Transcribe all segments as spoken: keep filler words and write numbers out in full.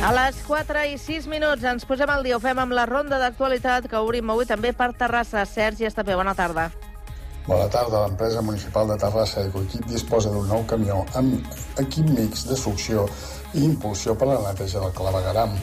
A les quatre i sis minuts ens posem al dia. Ho fem amb la ronda d'actualitat que obrim avui també per Terrassa. Sergi Estapé, bona tarda. Bona tarda. L'empresa municipal de Terrassa, Ecoequip, disposa d'un nou camió amb equip mix de succió i impulsió per a la neteja del clavegueram.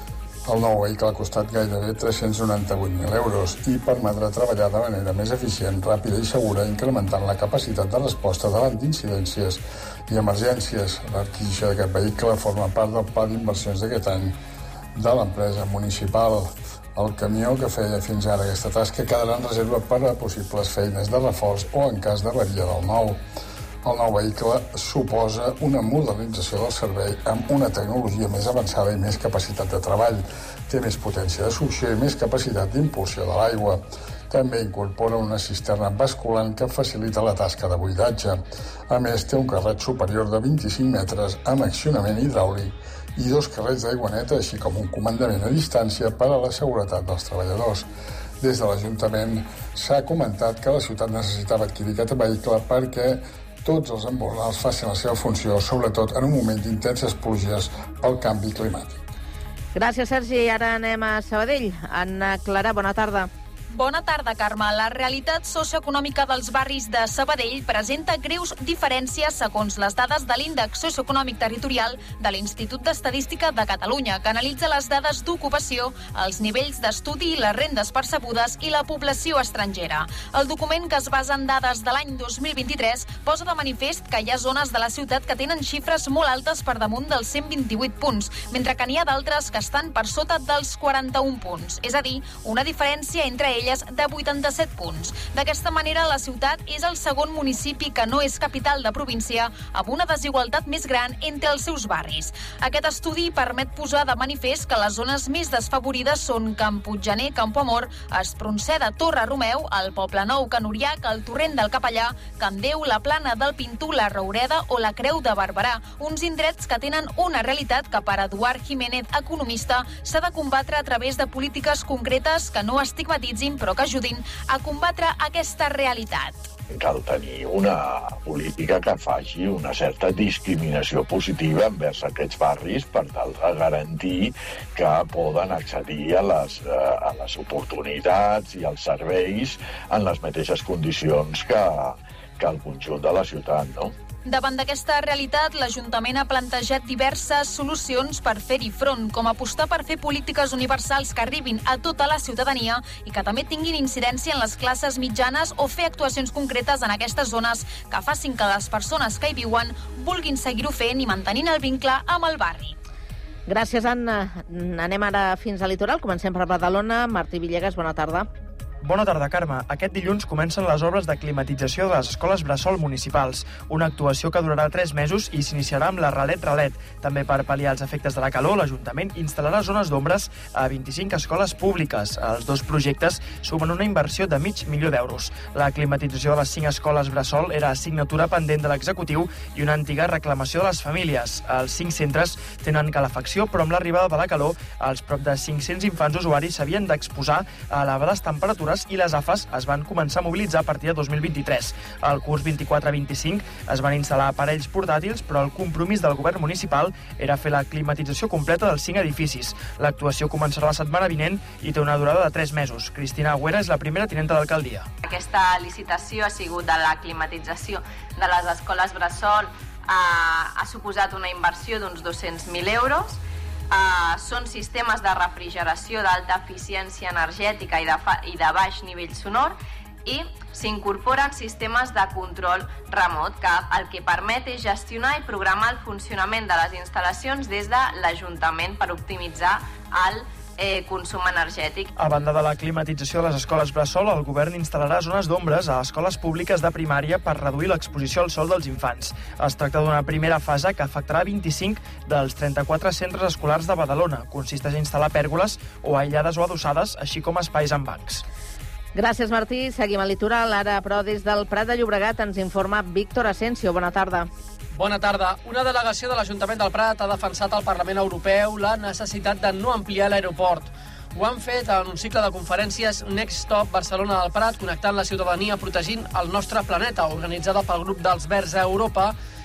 El nou vehicle ha costat gairebé tres-cents noranta-vuit mil euros i permetrà treballar de manera més eficient, ràpida i segura, incrementant la capacitat de resposta davant d'incidències i emergències. L'adquisició d'aquest vehicle forma part del pla d'inversions d'aquest any de l'empresa municipal. El camió que feia fins ara aquesta tasca quedarà en reserva per a possibles feines de reforç o en cas d'avaria del nou. El nou vehicle suposa una modernització del servei amb una tecnologia més avançada i més capacitat de treball. Té més potència de succió i més capacitat d'impulsió de l'aigua. També incorpora una cisterna basculant que facilita la tasca de buidatge. A més, té un carret superior de vint-i-cinc metres amb accionament hidràulic i dos carrets d'aigua neta, així com un comandament a distància per a la seguretat dels treballadors. Des de l'Ajuntament s'ha comentat que la ciutat necessitava adquirir aquest vehicle perquè tots els embolnals facin la seva funció, sobretot en un moment d'intenses pluges pel canvi climàtic. Gràcies, Sergi. Ara anem a Sabadell. Anna Clara, bona tarda. Bona tarda, Carme. La realitat socioeconòmica dels barris de Sabadell presenta greus diferències segons les dades de l'Índex Socioeconòmic Territorial de l'Institut d'Estadística de Catalunya, que analitza les dades d'ocupació, els nivells d'estudi, les rendes percebudes i la població estrangera. El document, que es basa en dades de l'any dos mil vint-i-tres, posa de manifest que hi ha zones de la ciutat que tenen xifres molt altes per damunt dels cent vint-i-vuit punts, mentre que n'hi ha d'altres que estan per sota dels quaranta-un punts, és a dir, una diferència entre ells de vuitanta-set punts. D'aquesta manera, la ciutat és el segon municipi que no és capital de província amb una desigualtat més gran entre els seus barris. Aquest estudi permet posar de manifest que les zones més desfavorides són Can Puiggener, Campoamor, Espronceda, Torre Romeu, el Poblenou, Can Uriac, el Torrent del Capellà, Can Déu, la Plana del Pintú, la Roureda o la Creu de Barberà, uns indrets que tenen una realitat que per Eduard Jiménez, economista, s'ha de combatre a través de polítiques concretes que no estigmatitzin però que ajudin a combatre aquesta realitat. Cal tenir una política que faci una certa discriminació positiva envers aquests barris per tal de garantir que poden accedir a les, a les oportunitats i als serveis en les mateixes condicions que, que el conjunt de la ciutat, no? Davant d'aquesta realitat, l'Ajuntament ha plantejat diverses solucions per fer-hi front, com apostar per fer polítiques universals que arribin a tota la ciutadania i que també tinguin incidència en les classes mitjanes o fer actuacions concretes en aquestes zones que facin que les persones que hi viuen vulguin seguir-ho fent i mantenint el vincle amb el barri. Gràcies, Anna. Anem ara fins al litoral. Comencem per Badalona. Martí Villegas, bona tarda. Bona tarda, Carme. Aquest dilluns comencen les obres de climatització de les escoles bressol municipals, una actuació que durarà tres mesos i s'iniciarà amb la Ralet-Ralet. També per pal·liar els efectes de la calor, l'Ajuntament instal·larà zones d'ombres a vint-i-cinc escoles públiques. Els dos projectes sumen una inversió de mig milió d'euros. La climatització de les cinc escoles bressol era assignatura pendent de l'executiu i una antiga reclamació de les famílies. Els cinc centres tenen calefacció, però amb l'arribada de la calor, els prop de cinc-cents infants usuaris s'havien d'exposar a elevades temperatures i les A F As es van començar a mobilitzar a partir de dos mil vint-i-tres. Al curs vint-i-quatre vint-i-cinc es van instal·lar aparells portàtils, però el compromís del govern municipal era fer la climatització completa dels cinc edificis. L'actuació començarà la setmana vinent i té una durada de tres mesos. Cristina Agüera és la primera tinenta d'alcaldia. Aquesta licitació ha sigut de la climatització de les escoles bressol, ha, ha suposat una inversió d'uns dos-cents mil euros. Uh, són sistemes de refrigeració d'alta eficiència energètica i de, fa, i de baix nivell sonor i s'incorporen sistemes de control remot que el que permet és gestionar i programar el funcionament de les instal·lacions des de l'Ajuntament per optimitzar el Eh, consum energètic. A banda de la climatització de les escoles bressol, el govern instal·larà zones d'ombres a escoles públiques de primària per reduir l'exposició al sol dels infants. Es tracta d'una primera fase que afectarà vint-i-cinc dels trenta-quatre centres escolars de Badalona. Consisteix a instal·lar pèrgoles o aïllades o adossades, així com espais amb bancs. Gràcies, Martí. Seguim al litoral. Ara, però, des del Prat de Llobregat ens informa Víctor Asensio. Bona tarda. Bona tarda. Una delegació de l'Ajuntament del Prat ha defensat al Parlament Europeu la necessitat de no ampliar l'aeroport. Ho han fet en un cicle de conferències Next Stop Barcelona del Prat, connectant la ciutadania protegint el nostre planeta, organitzada pel grup dels Verds a Europa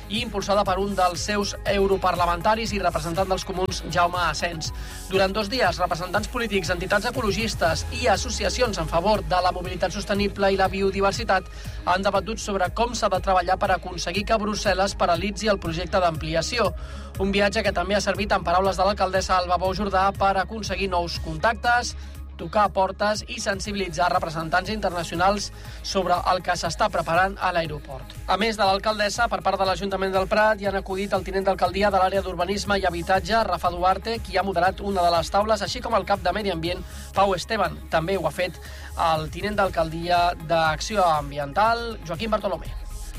i impulsada per un dels seus europarlamentaris i representant dels comuns, Jaume Asens. Durant dos dies, representants polítics, entitats ecologistes i associacions en favor de la mobilitat sostenible i la biodiversitat han debatut sobre com s'ha de treballar per aconseguir que Brussel·les paralitzi el projecte d'ampliació. Un viatge que també ha servit, en paraules de l'alcaldessa Alba Bou Jordà, per aconseguir nous contactes, tocar portes i sensibilitzar representants internacionals sobre el que s'està preparant a l'aeroport. A més de l'alcaldessa, per part de l'Ajuntament del Prat, hi han acudit el tinent d'alcaldia de l'àrea d'urbanisme i habitatge, Rafa Duarte, qui ha moderat una de les taules, així com el cap de Medi Ambient, Pau Esteban. També ho ha fet el tinent d'alcaldia d'Acció Ambiental, Joaquim Bartolomé.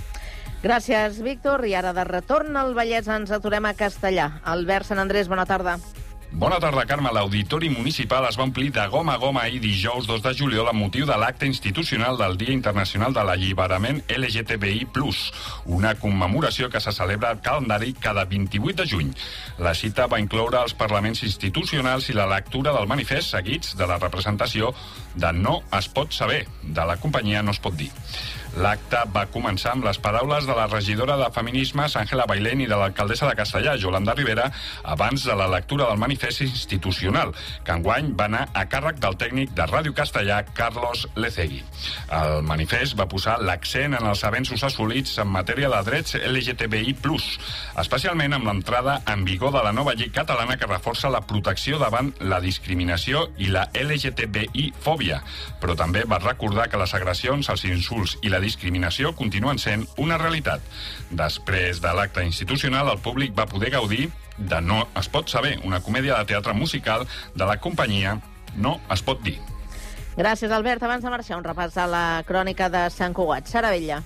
Gràcies, Víctor. I ara de retorn al Vallès ens aturem a Castellà. Albert Sant Andrés, bona tarda. Bona tarda, Carme. L'Auditori Municipal es va omplir de goma a goma ahir dijous dos de juliol amb motiu de l'acte institucional del Dia Internacional de l'Alliberament L G T B I plus, una commemoració que se celebra al calendari cada vint-i-vuit de juny. La cita va incloure els parlaments institucionals i la lectura del manifest seguits de la representació de No es pot saber, de la companyia No es pot dir. L'acte va començar amb les paraules de la regidora de Feminismes, Àngela Bailén, i de l'alcaldessa de Castellà, Yolanda Rivera, abans de la lectura del manifest institucional, que enguany va anar a càrrec del tècnic de Ràdio Castellà, Carlos Lecegui. El manifest va posar l'accent en els avenços assolits en matèria de drets L G T B I plus, especialment amb l'entrada en vigor de la nova llei catalana que reforça la protecció davant la discriminació i la L G T B I fòbia, però també va recordar que les agressions, els insults i la discriminació continuen sent una realitat. Després de l'acte institucional, el públic va poder gaudir de No es pot saber, una comèdia de teatre musical de la companyia No es pot dir. Gràcies, Albert. Abans de marxar, un repàs a la crònica de Sant Cugat. Sara Vella.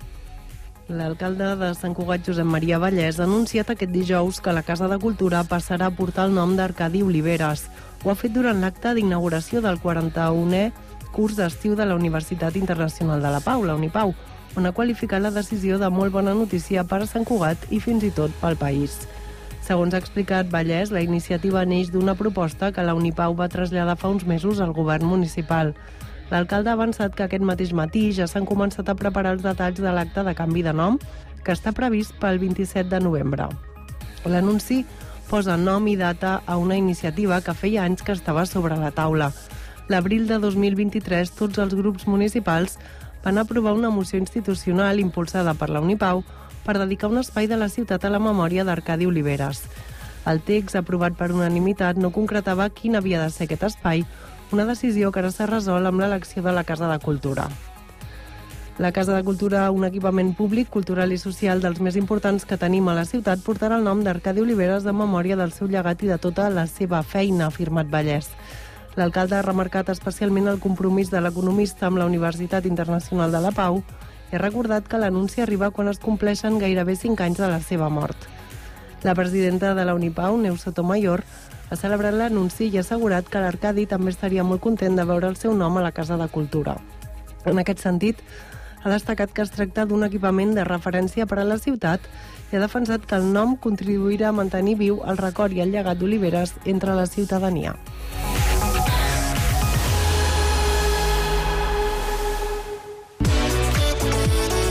L'alcalde de Sant Cugat, Josep Maria Vallès, ha anunciat aquest dijous que la Casa de Cultura passarà a portar el nom d'Arcadi Oliveres. Ho ha fet durant l'acte d'inauguració del quaranta-unè curs d'estiu de la Universitat Internacional de la Pau, la Unipau, on ha qualificat la decisió de molt bona notícia per a Sant Cugat i fins i tot pel país. Segons ha explicat Vallès, la iniciativa neix d'una proposta que la Unipau va traslladar fa uns mesos al govern municipal. L'alcalde ha avançat que aquest mateix matí ja s'han començat a preparar els detalls de l'acte de canvi de nom, que està previst pel vint-i-set de novembre. L'anunci posa nom i data a una iniciativa que feia anys que estava sobre la taula. L'abril de dos mil vint-i-tres, tots els grups municipals van aprovar una moció institucional impulsada per la Unipau per dedicar un espai de la ciutat a la memòria d'Arcadi Oliveres. El text, aprovat per unanimitat, no concretava quin havia de ser aquest espai, una decisió que ara s'ha resolt amb l'elecció de la Casa de Cultura. La Casa de Cultura, un equipament públic, cultural i social dels més importants que tenim a la ciutat, portarà el nom d'Arcadi Oliveres en memòria del seu llegat i de tota la seva feina, ha afirmat Vallès. L'alcalde ha remarcat especialment el compromís de l'economista amb la Universitat Internacional de la Pau i ha recordat que l'anunci arriba quan es compleixen gairebé cinc anys de la seva mort. La presidenta de la Unipau, Neus Sotomayor, ha celebrat l'anunci i ha assegurat que l'Arcadi també estaria molt content de veure el seu nom a la Casa de Cultura. En aquest sentit, ha destacat que es tracta d'un equipament de referència per a la ciutat i ha defensat que el nom contribuirà a mantenir viu el record i el llegat d'Oliveres entre la ciutadania.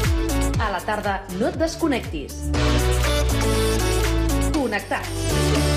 A la tarda no et desconnectis. Connectats.